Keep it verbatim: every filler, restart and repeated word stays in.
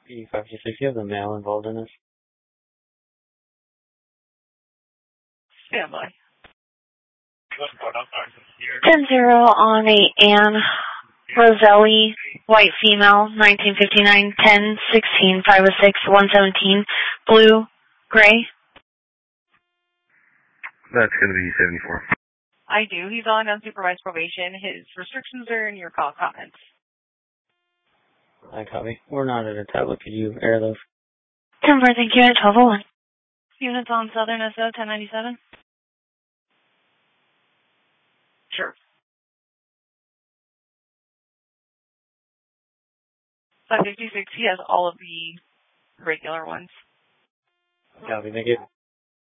P five two six, you have the male involved in this? Stand by. ten zero on a Ann Roselli, white female, nineteen fifty-nine, ten sixteen, five oh six, one seventeen, blue, gray. That's going to be seventy-four. I do. He's on unsupervised probation. His restrictions are in your call comments. I copy. We're not at a tablet. Could you air those? ten four, thank you, at twelve oh one. Units on Southern S O, ten ninety-seven. Sure. five fifty-six, he has all of the regular ones. Copy, thank you.